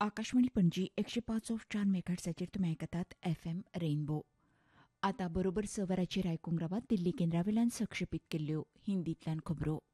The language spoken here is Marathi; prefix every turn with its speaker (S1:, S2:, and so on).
S1: आकाशवाणी पणजी 105.4 मेगाहर्ट्झाचेर तुमी आयकतात FM रेनबो. आतां बरोबर 6 वरांचेर आयकूंक रावात दिल्ली केंद्रावेल्यान प्रक्षेपीत केल्ल्यो हिंदींतल्यान खबरो.